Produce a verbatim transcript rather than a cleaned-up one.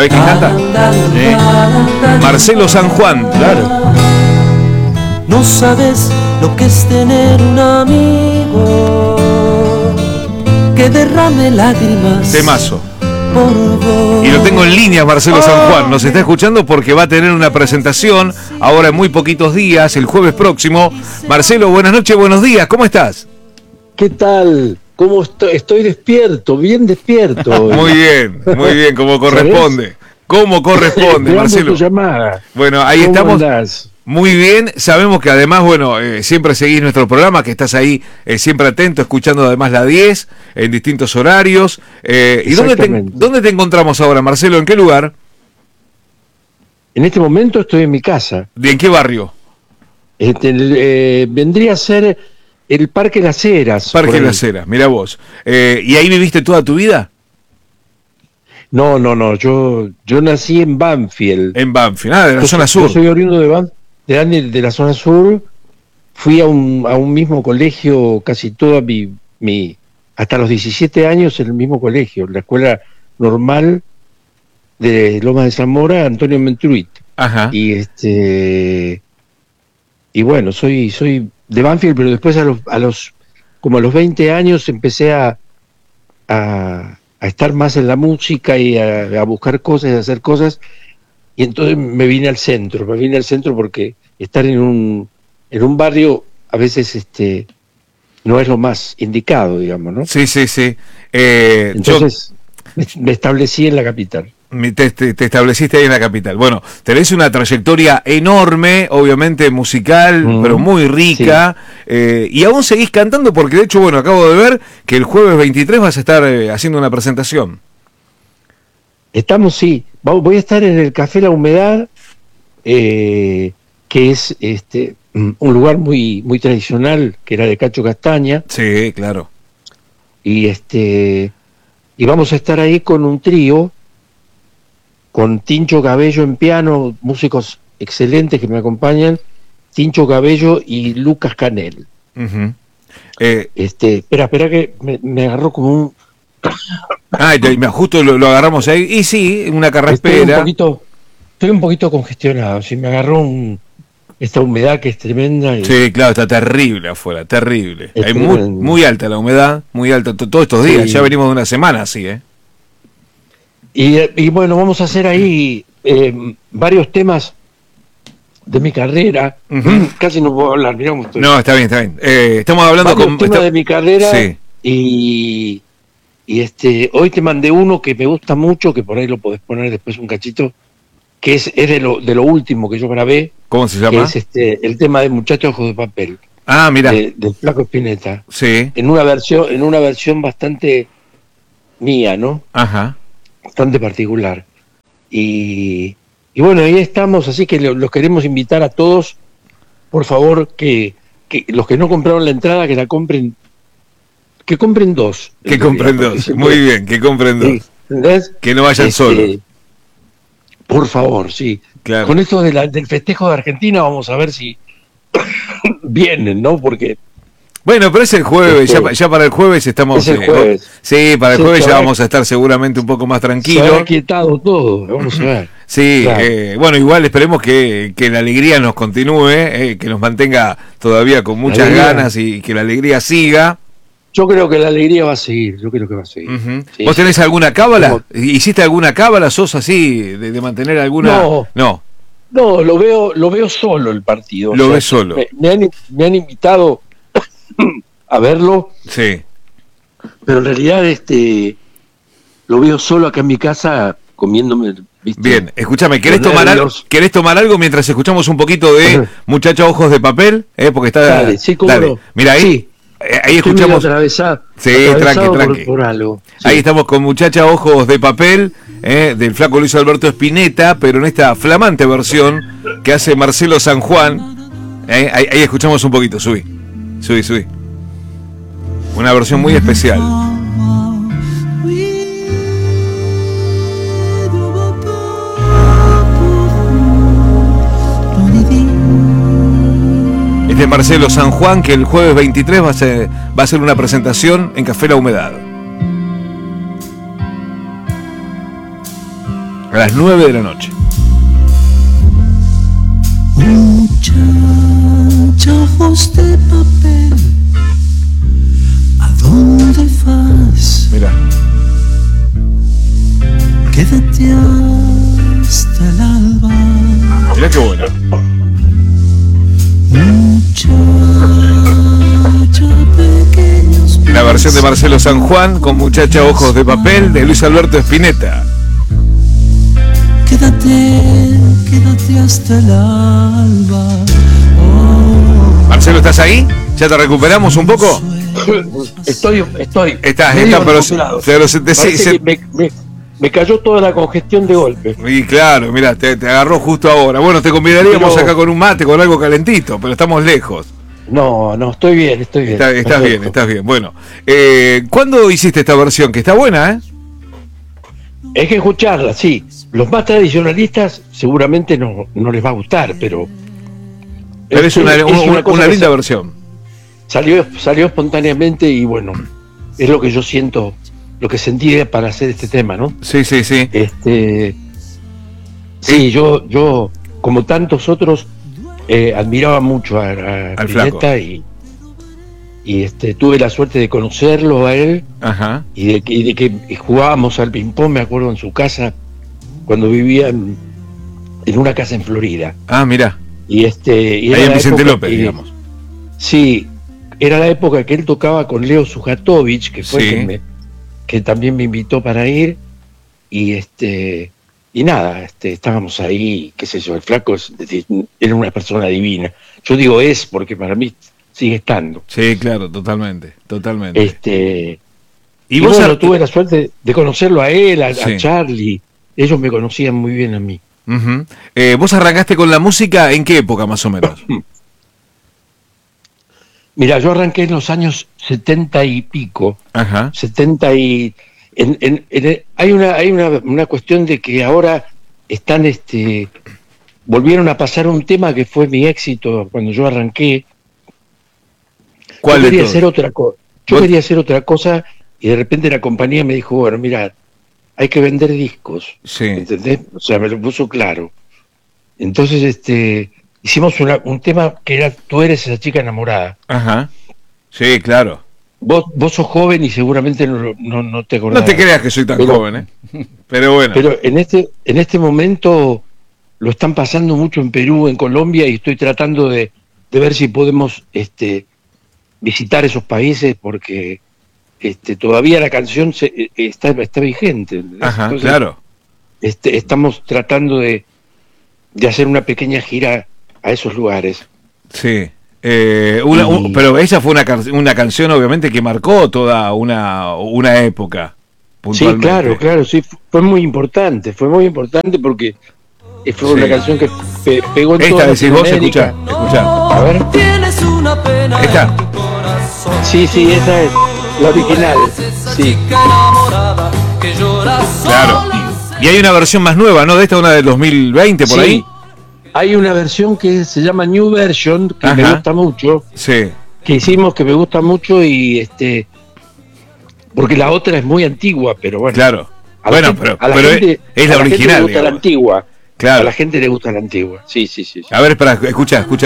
¿Sabés quién canta? ¿Eh? Marcelo San Juan. Claro. No sabes lo que es tener un amigo que derrame lágrimas. Temazo. Por vos. Y lo tengo en línea, Marcelo San Juan. Nos está escuchando porque va a tener una presentación ahora en muy poquitos días, el jueves próximo. Marcelo, buenas noches, buenos días. ¿Cómo estás? ¿Qué tal? ¿Cómo estoy? Estoy despierto, bien despierto. Muy bien, muy bien, como corresponde. Como corresponde, Marcelo. Tu llamada. Bueno, ahí ¿Cómo estamos. andás? Muy bien, sabemos que además, bueno, eh, siempre seguís nuestro programa, que estás ahí eh, siempre atento, escuchando además la diez en distintos horarios. Eh, ¿Y dónde te, dónde te encontramos ahora, Marcelo? ¿En qué lugar? En este momento estoy en mi casa. ¿De en qué barrio? Este, eh, vendría a ser el Parque Las Heras. Parque Las Heras, mira vos. Eh, ¿Y ahí viviste toda tu vida? No, no, no, yo, yo nací en Banfield. En Banfield, ah, de la yo, zona sur. Yo soy oriundo de Banfield. De, de la zona sur, fui a un, a un mismo colegio casi toda mi, mi, hasta los diecisiete años en el mismo colegio, la escuela normal de Lomas de Zamora, Antonio Mentruit. Ajá. Y este y bueno, soy, soy de Banfield, pero después a los, a los como a los veinte años empecé a, a, a estar más en la música y a, a buscar cosas y a hacer cosas. Y entonces me vine al centro, me vine al centro porque estar en un en un barrio a veces este no es lo más indicado, digamos, ¿no? Sí, sí, sí. Eh, entonces yo, me establecí en la capital. Te, te, te estableciste ahí en la capital. Bueno, tenés una trayectoria enorme, obviamente musical, mm, pero muy rica, sí. eh, y aún seguís cantando porque de hecho, bueno, acabo de ver que el jueves veintitrés vas a estar eh, haciendo una presentación. Estamos, sí. Voy a estar en el Café La Humedad, eh, que es este un lugar muy muy tradicional, que era de Cacho Castaña. Sí, claro. Y este y vamos a estar ahí con un trío, con Tincho Cabello en piano, músicos excelentes que me acompañan, Tincho Cabello y Lucas Canel. Uh-huh. eh, este, espera, espera que me, me agarró como un... Ah, justo lo, lo agarramos ahí. Y sí, una carraspera. Estoy un poquito, estoy un poquito congestionado. Si me agarró un, esta humedad que es tremenda. Y... Sí, claro, está terrible afuera, terrible. Es Hay muy, muy alta la humedad, muy alta todos estos días. Sí. Ya venimos de una semana así, ¿eh? Y, y bueno, vamos a hacer ahí eh, varios temas de mi carrera. Uh-huh. Casi no puedo hablar, mirá cómo estoy. No, está bien, está bien. Eh, estamos hablando varios con... temas está... de mi carrera. Sí. Y... Y este, hoy te mandé uno que me gusta mucho, que por ahí lo podés poner después un cachito, que es, es de lo de lo último que yo grabé. ¿Cómo se llama? Que es este, el tema de Muchachos Ojos de Papel. Ah, mira. De, del Flaco Spinetta. Sí. En una versión, en una versión bastante mía, ¿no? Ajá. Bastante particular. Y, y bueno, ahí estamos, así que lo, los queremos invitar a todos, por favor, que, que los que no compraron la entrada, que la compren. Que compren dos. Que compren dos, muy puede... bien, que compren dos. ¿Entendés? Que no vayan este, solos. Por favor, sí. Claro. Con esto de la, del festejo de Argentina vamos a ver si vienen, ¿no? Porque... Bueno, pero es el jueves, este, ya, ya para el jueves estamos... Es el jueves. Eh, sí, para el sí, jueves ya va, vamos a estar seguramente un poco más tranquilos. Se ha quietado todo, vamos a ver. Sí, claro. eh, bueno, igual esperemos que, que la alegría nos continúe, eh, que nos mantenga todavía con muchas ganas y que la alegría siga. Yo creo que la alegría va a seguir, yo creo que va a seguir. Uh-huh. Sí, ¿Vos tenés sí. alguna cábala? Como... ¿Hiciste alguna cábala? ¿Sos así de, de mantener alguna...? No, no, no, lo veo lo veo solo el partido. Lo o sea, ves solo. Me, me, han, me han invitado a verlo. Sí. Pero en realidad este lo veo solo acá en mi casa comiéndome... ¿viste? Bien, escúchame, ¿querés tomar, algo, ¿querés tomar algo mientras escuchamos un poquito de uh-huh. Muchachos Ojos de Papel? ¿Eh? Porque está... Dale, sí, cómo dale. No. Mira, ahí... Sí. Ahí escuchamos. Atravesado, sí, atravesado tranqui, tranqui. Por, por algo. Sí. Ahí estamos con Muchacha Ojos de Papel, eh, del flaco Luis Alberto Spinetta, pero en esta flamante versión que hace Marcelo San Juan. Eh, ahí, ahí escuchamos un poquito, subí. Subí, subí. Una versión muy especial. De Marcelo San Juan, que el jueves veintitrés va a ser, va a ser una presentación en Café La Humedad. A las nueve de la noche. Muchacha, ojos de papel, ¿a dónde vas? Mira. Quédate hasta el alba. Mirá qué bueno. Muchacha, pequeños pies. La versión de Marcelo San Juan con Muchacha Ojos de Papel de Luis Alberto Spinetta. Quédate, quédate hasta el alba. Oh, Marcelo, ¿estás ahí? ¿Ya te recuperamos un poco? Estoy, estoy. Estás, medio estás, pero, recuperado. pero se te Parece se- que me, me- me cayó toda la congestión de golpe. Y claro, mira, te, te agarró justo ahora. Bueno, te convidaríamos Pero- acá con un mate, con algo calentito, pero estamos lejos. No, no, estoy bien, estoy bien. Está- estás Perfecto. bien, estás bien. Bueno, eh, ¿cuándo hiciste esta versión? Que está buena, ¿eh? Hay que escucharla, sí. Los más tradicionalistas seguramente no, no les va a gustar, pero... Pero es una, es una- una cosa que linda sa- versión. Salió, salió espontáneamente y bueno, es lo que yo siento, lo que sentí para hacer este tema, ¿no? Sí, sí, sí. Este, sí, yo, yo, como tantos otros, eh, admiraba mucho a, a Al Spinetta y, y este, tuve la suerte de conocerlo a él Ajá. y de, que- y de que jugábamos al ping-pong, me acuerdo, en su casa, cuando vivía en, en una casa en Florida. Ah, mira. Y este, y era Ahí en la Vicente época López, que- digamos. Sí, era la época que él tocaba con Leo Sujatovich, que fue Sí. el que, me- que también me invitó para ir, y este y nada, este estábamos ahí, qué sé yo, el flaco es- era una persona divina. Yo digo es porque para mí sigue estando. Sí, claro, totalmente, totalmente. Este y y vos bueno, ar- tuve la suerte de conocerlo a él, a, Sí. a Charlie. Ellos me conocían muy bien a mí. Ujú. Eh, ¿Vos arrancaste con la música en qué época más o menos? Mira, yo arranqué en los años setenta y pico. Ajá. setenta y en, en- en- hay una hay una, una cuestión de que ahora están este volvieron a pasar un tema que fue mi éxito cuando yo arranqué. ¿Cuál yo de quería todos? hacer otra cosa yo ¿Vos- quería hacer otra cosa y de repente la compañía me dijo, bueno, mira, hay que vender discos, Sí. ¿entendés? O sea, me lo puso claro. Entonces este hicimos una- un tema que era Tú eres esa chica enamorada. Ajá. Sí, claro. Vos, vos sos joven y seguramente no, lo- no, no te acordás. No te creas que soy tan Pero- joven, ¿eh? Pero bueno. Pero en este, en este momento lo están pasando mucho en Perú, en Colombia, y estoy tratando de, de ver si podemos este, visitar esos países porque este, todavía la canción se, eh, está, está vigente. ¿entendés? Ajá, Entonces, claro. este, estamos tratando de, de hacer una pequeña gira a esos lugares. Sí. Eh, una- Y- un- pero esa fue una, can- una canción obviamente que marcó toda una, una época. Sí, Puntualmente. claro, claro, sí, fu- fue muy importante, fue muy importante porque eh, fue Sí. una canción que pe- pegó en Esta toda decís vos, Latinoamérica. escuchá, escuchá. A ver. Tienes una pena Esta. en tu corazón. Sí, sí, esa es la original. Esa Sí. chica enamorada que llora Claro. sola. Y hay una versión más nueva, ¿no? De esta, una del dos mil veinte, por Sí, ahí. hay una versión que se llama New Version, que me Ajá. gusta mucho, Sí. que hicimos que me gusta mucho y este porque la otra es muy antigua, pero bueno. Claro. a la Bueno, gente- pero, a la pero gente- es a la gente original, le gusta la digamos. antigua. A Claro. la gente le gusta la antigua. Sí, sí, sí. sí. A ver, espera, escucha, escucha.